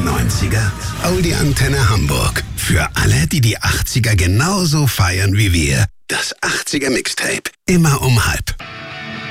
90er? Audi Antenne Hamburg. Für alle, die die 80er genauso feiern wie wir. Das 80er Mixtape. Immer um halb.